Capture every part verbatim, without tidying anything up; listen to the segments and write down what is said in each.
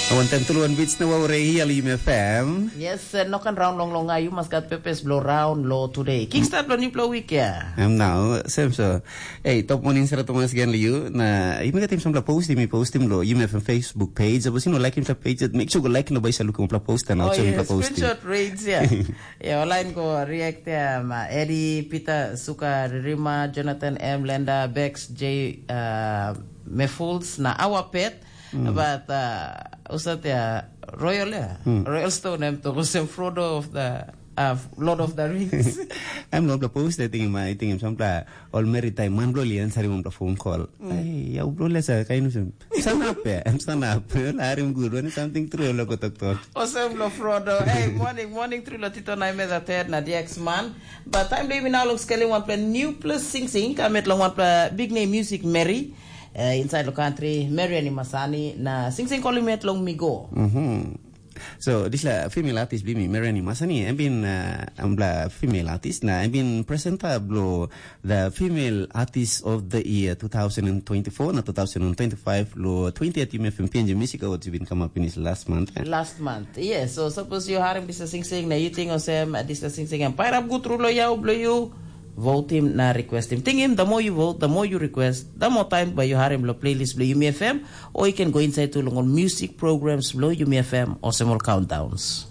Awan tuluan bits na wawrehi ali M F M. Yes, uh, no kan round long long ayu mas gat pepes blow round low today. Kickstart lo ni blow week ya. I'm now, Sam so. Hey, top morning sa Thomas gan liu na imi gatim sa post imi post im lo M F M Facebook page. Abo sino like im sa page make sure go like no bay sa lukum pla post na oh, so im yeah, pla post. Screenshot rates ya. Ya online ko react ya ma Eddie Peter Suka Rima Jonathan M Lenda Bex J uh, Mefuls na our pet. Mm. But uh, usat ya Royal ya mm. Royal Stone em to kusem Frodo of the uh, Lord of the Rings. I'm not the post I think my I think sample all maritime man bro lian sari mom the phone call. Ay ya bro lesa kain usem. Stand up ya, I'm stand up. Larim good when something true lo ko tok tok. Osem lo Frodo. Hey morning morning through lo tito na me that third na the X man. But time baby now looks scaling one play new plus sing sing kamet long one play big name music Mary. Uh, inside the country, Mariani Masani na sing sing kolimet long migo. Mhm. So this la female artist bimi Mariani Masani. I've been uh, ambla female artist na I've been presenter blo the female artist of the year twenty twenty-four na twenty twenty-five lo twentieth M F M P N G Music Awards been come up in this last month. Eh? Last month, yes. So suppose you harim this sing sing na you think osem this sing sing and pair up go through lo yaw blo you. Vote him na request him. Think him, the more you vote, the more you request, the more time by you have him lo playlist below Yumi F M, or you can go inside to long on music programs below Yumi F M or some more countdowns.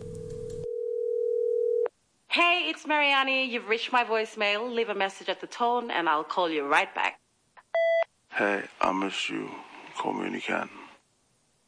Hey, it's Mariani. You've reached my voicemail. Leave a message at the tone and I'll call you right back. Hey, I miss you. Call me when you can.